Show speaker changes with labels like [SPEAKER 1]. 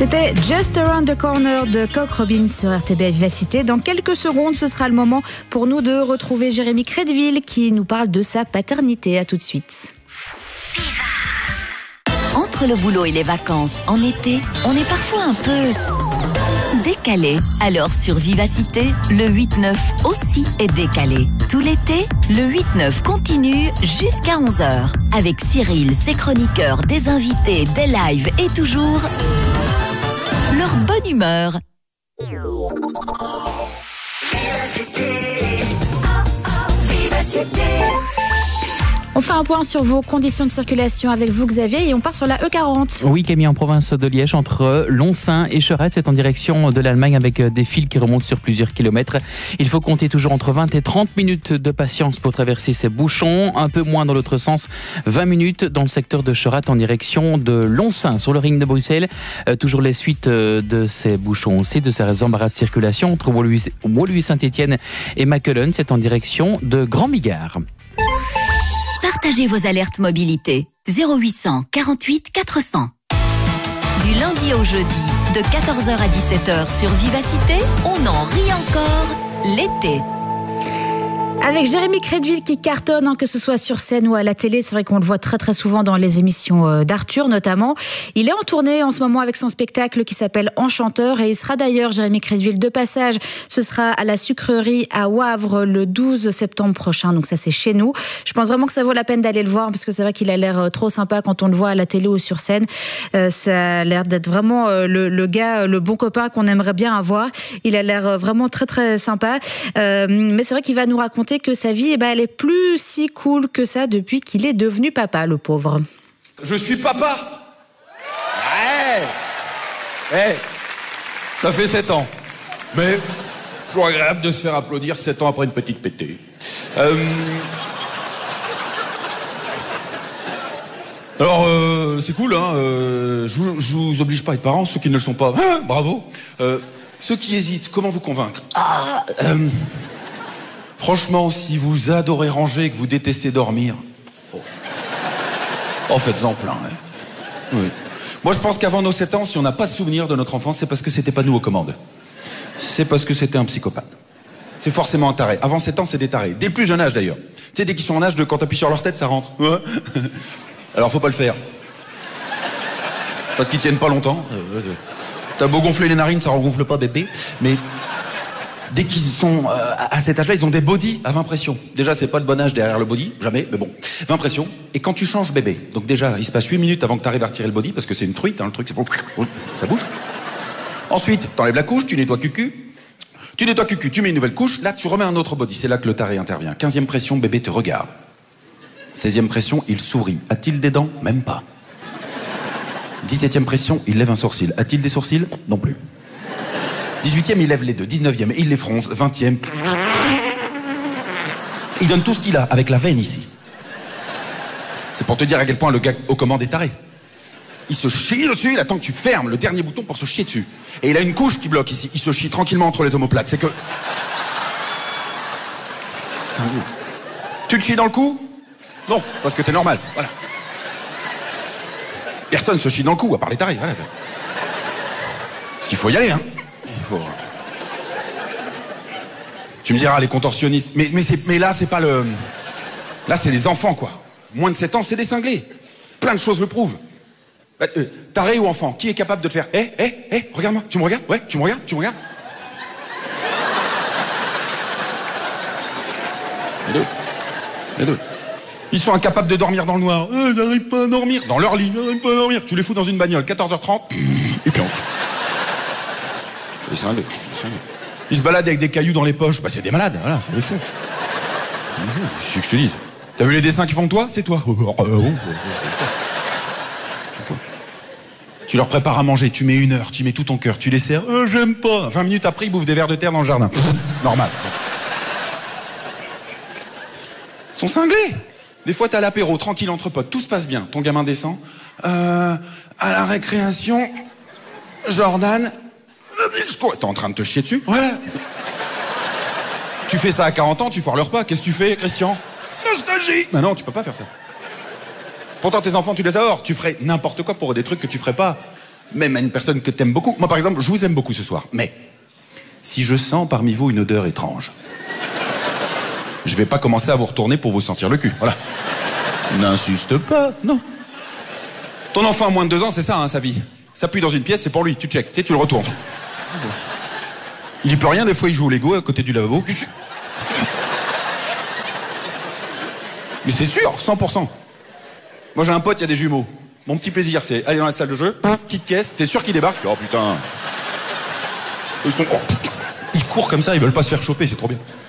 [SPEAKER 1] C'était Just Around the Corner de Cock Robin sur RTBF Vivacité. Dans quelques secondes, ce sera le moment pour nous de retrouver Jérémy Crédville qui nous parle de sa paternité. À tout de suite.
[SPEAKER 2] Entre le boulot et les vacances, en été, on est parfois un peu décalé. Alors sur Vivacité, le 8-9 aussi est décalé. Tout l'été, le 8-9 continue jusqu'à 11h. Avec Cyril, ses chroniqueurs, des invités, des lives et toujours leur bonne humeur.
[SPEAKER 1] On fait un point sur vos conditions de circulation avec vous, Xavier, et on part sur la E40.
[SPEAKER 3] Oui, Camille, en province de Liège, entre Lonsaint et Cherette, c'est en direction de l'Allemagne avec des fils qui remontent sur plusieurs kilomètres. Il faut compter toujours entre 20 et 30 minutes de patience pour traverser ces bouchons. Un peu moins dans l'autre sens, 20 minutes dans le secteur de Cherette en direction de Lonsaint. Sur le ring de Bruxelles, toujours les suites de ces bouchons aussi, de ces embarras de circulation entre Woluwe Saint-Étienne et Makelen. C'est en direction de Grand Bigard.
[SPEAKER 2] Partagez vos alertes mobilité. 0800 48 400. Du lundi au jeudi, de 14h à 17h sur Vivacité, on en rit encore l'été.
[SPEAKER 1] Avec Jérémy Crédville qui cartonne, que ce soit sur scène ou à la télé. C'est vrai qu'on le voit très très souvent dans les émissions d'Arthur notamment. Il est en tournée en ce moment avec son spectacle qui s'appelle Enchanteur et il sera d'ailleurs, Jérémy Crédville, de passage. Ce sera à la sucrerie à Wavre le 12 septembre prochain. Donc ça, c'est chez nous. Je pense vraiment que ça vaut la peine d'aller le voir parce que c'est vrai qu'il a l'air trop sympa quand on le voit à la télé ou sur scène. Ça a l'air d'être vraiment le gars, le bon copain qu'on aimerait bien avoir. Il a l'air vraiment très très sympa. Mais c'est vrai qu'il va nous raconter que sa vie, elle est plus si cool que ça depuis qu'il est devenu papa, le pauvre.
[SPEAKER 4] Je suis papa. Ouais. Ça fait 7 ans. Mais toujours agréable de se faire applaudir 7 ans après une petite pétée. Alors, c'est cool, hein. Je vous oblige pas à être parents, ceux qui ne le sont pas. Bravo. Ceux qui hésitent, comment vous convaincre? Franchement, si vous adorez ranger et que vous détestez dormir, faites-en plein. Hein. Oui. Moi, je pense qu'avant nos 7 ans, si on n'a pas de souvenir de notre enfance, c'est parce que c'était pas nous aux commandes. C'est parce que c'était un psychopathe. C'est forcément un taré. Avant 7 ans, c'est des tarés. Dès le plus jeune âge, d'ailleurs. Tu sais, dès qu'ils sont en âge de quand t'appuies sur leur tête, ça rentre. Ouais. Alors, faut pas le faire. Parce qu'ils tiennent pas longtemps. T'as beau gonfler les narines, ça rengonfle pas, bébé. Mais dès qu'ils sont à cet âge-là, ils ont des bodys à 20 pressions. Déjà, c'est pas le bon âge derrière le body, jamais, mais bon. 20 pressions. Et quand tu changes bébé, donc déjà, il se passe 8 minutes avant que tu arrives à retirer le body, parce que c'est une truite, hein, le truc, c'est ça bouge. Ensuite, t'enlèves la couche, tu nettoies cucu. Tu nettoies cucu, tu mets une nouvelle couche, là, tu remets un autre body. C'est là que le taré intervient. 15e pression, bébé te regarde. 16e pression, il sourit. A-t-il des dents? Même pas. 17e pression, il lève un sourcil. A-t-il des sourcils? Non plus. 18e, il lève les deux. 19e, il les fronce. 20e, il donne tout ce qu'il a, avec la veine ici. C'est pour te dire à quel point le gars aux commandes est taré. Il se chie dessus, il attend que tu fermes le dernier bouton pour se chier dessus. Et il a une couche qui bloque ici. Il se chie tranquillement entre les omoplates. C'est que... Tu le chies dans le cou? Non, parce que t'es normal. Voilà. Personne se chie dans le cou, à part les tarés. Voilà. Parce qu'il faut y aller, hein. Tu me diras, les contorsionnistes. Mais là, c'est pas le... Là, c'est des enfants, quoi. Moins de 7 ans, c'est des cinglés. Plein de choses le prouvent. Taré ou enfant, qui est capable de te faire regarde-moi, tu me regardes? Ouais, tu me regardes? Les deux. Ils sont incapables de dormir dans le noir. J'arrive pas à dormir. Dans leur lit, j'arrive pas à dormir. Tu les fous dans une bagnole, 14h30, et puis on se... Les cinglés. Ils se baladent avec des cailloux dans les poches. Bah, c'est des malades, voilà, c'est des fous. C'est ce que je te dis. T'as vu les dessins qu'ils font de toi? C'est toi. Tu leur prépares à manger, tu mets 1 heure, tu mets tout ton cœur, tu les sers. J'aime pas. 20 minutes après, ils bouffent des vers de terre dans le jardin. Normal. Ils sont cinglés. Des fois, t'as l'apéro, tranquille entre potes, tout se passe bien. Ton gamin descend. À la récréation, Jordan... T'es en train de te chier dessus? Ouais. Tu fais ça à 40 ans, tu foires le repas. Qu'est-ce que tu fais, Christian? Nostalgie. Mais non, tu peux pas faire ça. Pourtant, tes enfants, tu les adores. Tu ferais n'importe quoi pour des trucs que tu ferais pas même à une personne que t'aimes beaucoup. Moi, par exemple, je vous aime beaucoup ce soir, mais si je sens parmi vous une odeur étrange, je vais pas commencer à vous retourner pour vous sentir le cul, voilà. N'insiste pas, non. Ton enfant a moins de 2 ans, c'est ça, hein, sa vie. S'appuie dans une pièce, c'est pour lui, tu check, tu sais, tu le retournes. Il y peut rien, des fois il joue au Lego à côté du lavabo. Mais c'est sûr, 100%. Moi j'ai un pote, il y a des jumeaux. Mon petit plaisir, c'est aller dans la salle de jeu, petite caisse, t'es sûr qu'il débarque? Oh putain. Ils sont... Oh, putain. Ils courent comme ça, ils veulent pas se faire choper, c'est trop bien.